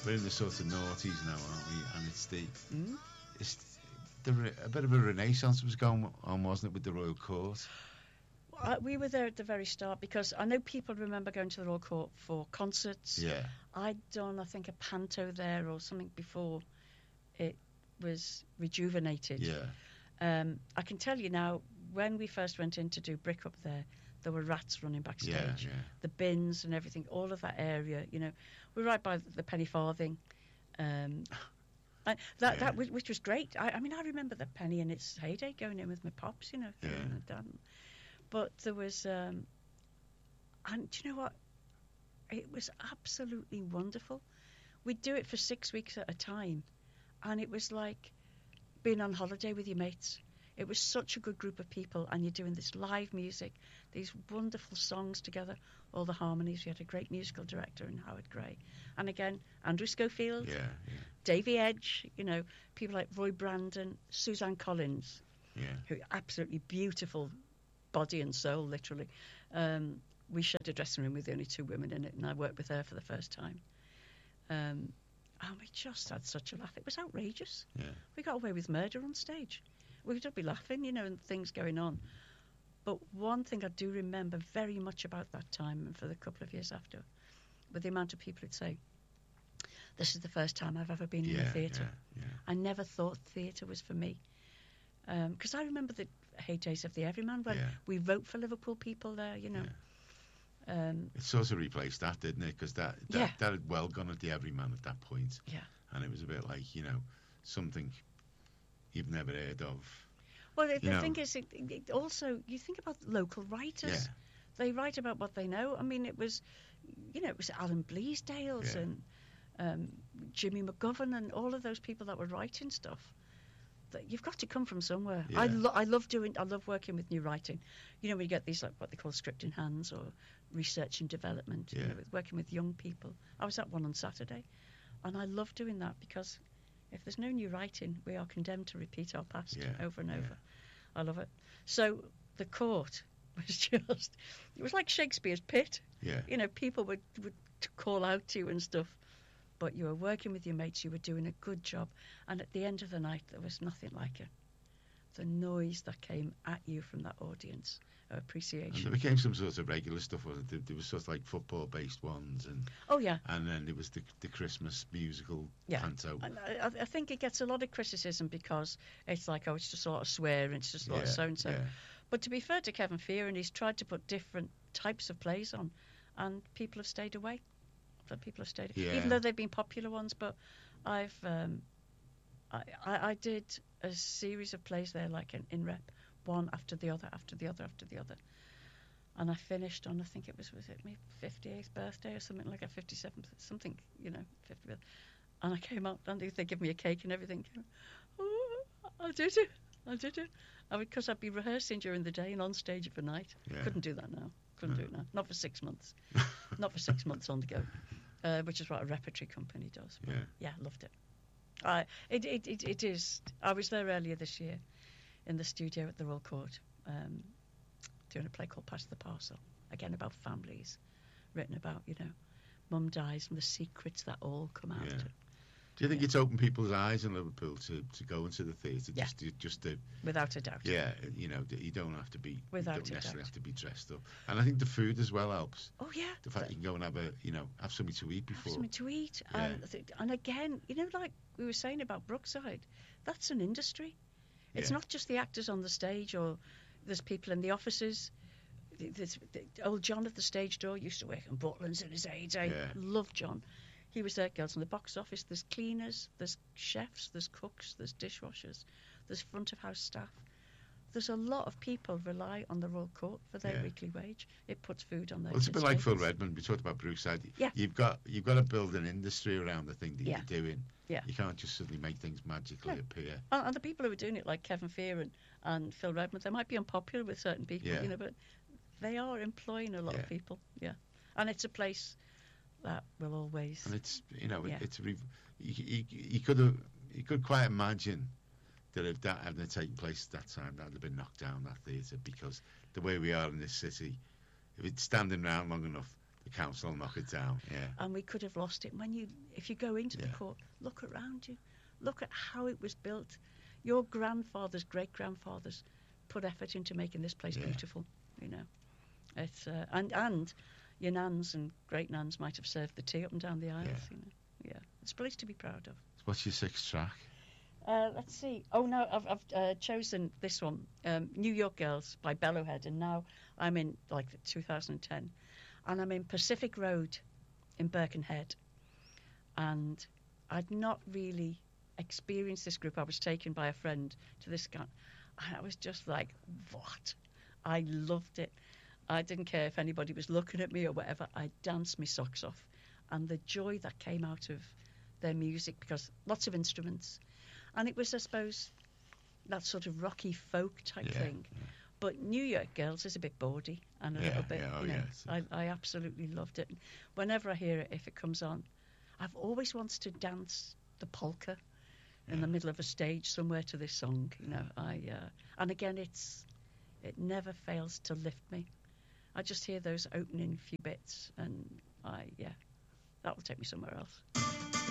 we're in the sort of noughties now, aren't we? And it's a bit of a renaissance was going on, wasn't it, with the Royal Court? We were there at the very start because I know people remember going to the Royal Court for concerts. Yeah. I'd done, I think, a panto there or something before it was rejuvenated. Yeah. I can tell you now, when we first went in to do Brick Up there were rats running backstage. Yeah. The bins and everything, all of that area, we're right by the penny farthing. Which was great. I mean, I remember the penny in its heyday going in with my pops, But there was, and do you know what? It was absolutely wonderful. We'd do it for 6 weeks at a time, and it was like being on holiday with your mates. It was such a good group of people, and you're doing this live music, these wonderful songs together, all the harmonies. We had a great musical director in Howard Gray. And again, Andrew Schofield, Davy Edge, people like Roy Brandon, Suzanne Collins, who absolutely beautiful body and soul, literally. We shared a dressing room with only 2 women in it, and I worked with her for the first time. And we just had such a laugh. It was outrageous. Yeah. We got away with murder on stage. We would be laughing, and things going on. But one thing I do remember very much about that time, and for the couple of years after, with the amount of people who'd say, this is the first time I've ever been in a theatre. Yeah. I never thought theatre was for me. Because I remember the heydays of the Everyman when we wrote for Liverpool people there, It sort of replaced that, didn't it? Because that had well gone at the Everyman at that point. Yeah. And it was a bit like, something you've never heard of. Well, the thing is, it also, you think about local writers. Yeah. They write about what they know. I mean, it was Alan Bleasdales and Jimmy McGovern and all of those people that were writing stuff. You've got to come from somewhere. Yeah. I love working with new writing. When you get these, like what they call script in hands or research and development, working with young people. I was at one on Saturday, and I love doing that because if there's no new writing, we are condemned to repeat our past over and over. I love it. So the court was it was like Shakespeare's pit. Yeah. People would call out to you and stuff. But you were working with your mates, you were doing a good job. And at the end of the night, there was nothing like it. The noise that came at you from that audience of appreciation. And there became some sort of regular stuff, wasn't it? There was sort of like football-based ones. And and then there was the Christmas musical panto. And I think it gets a lot of criticism because it's like, it's just sort of swear and it's just like so-and-so. Yeah. But to be fair to Kevin Fearon, he's tried to put different types of plays on, and people have stayed away. Even though they've been popular ones. But I did a series of plays there, like in rep, one after the other, and I finished on, I think it was it my 58th birthday or something, like a 57th, something, 50th, and I came out and they give me a cake and everything. I did it. Because I'd be rehearsing during the day and on stage at night. Couldn't do that now. Do it now. Not for 6 months. Not for 6 months on the go, which is what a repertory company does. But loved it. It is. I was there earlier this year in the studio at the Royal Court doing a play called Pass the Parcel, again about families, written about, mum dies and the secrets that all come out. Do you think it's opened people's eyes in Liverpool to go into the theatre? Just to, without a doubt. Yeah, you don't have to be. Without you don't a necessarily doubt. have to be dressed up, and I think the food as well helps. Oh yeah. The fact you can go and have something to eat before. Have something to eat, and again, like we were saying about Brookside, that's an industry. It's not just the actors on the stage, or there's people in the offices. There's old John at the stage door used to work in Butlins in his heyday. Love John. He was there, girls in the box office. There's cleaners, there's chefs, there's cooks, there's dishwashers, there's front of house staff. There's a lot of people rely on the Royal Court for their weekly wage. It puts food on their Well, it's a bit like Phil tables. Redmond. We talked about Brookside. Yeah. You've got to build an industry around the thing that you're doing. Yeah. You can't just suddenly make things magically appear. And the people who are doing it, like Kevin Fearon and Phil Redmond, they might be unpopular with certain people, but they are employing a lot of people. Yeah. And it's a place that will always. And it's you could quite imagine that if that hadn't taken place at that time, that would have been knocked down, that theatre, because the way we are in this city, if it's standing around long enough, the council will knock it down. Yeah. And we could have lost it. And if you go into the court, look around you, look at how it was built. Your grandfathers, great grandfathers, put effort into making this place beautiful. You know, it's and your nans and great nans might have served the tea up and down the aisles. You know, it's a place to be proud of. What's your sixth track? Let's see. Oh no, I've chosen this one, New York Girls by Bellowhead, and now I'm in 2010, and I'm in Pacific Road in Birkenhead, and I'd not really experienced this group. I was taken by a friend to this guy, and I was just like, what? I loved it. I didn't care if anybody was looking at me or whatever. I danced my socks off, and the joy that came out of their music, because lots of instruments. And it was, I suppose, that sort of rocky folk type thing. Yeah. But New York Girls is a bit bawdy and a little bit, I absolutely loved it. Whenever I hear it, if it comes on, I've always wanted to dance the polka in the middle of a stage somewhere to this song. You know, and again, it never fails to lift me. I just hear those opening few bits, and that will take me somewhere else.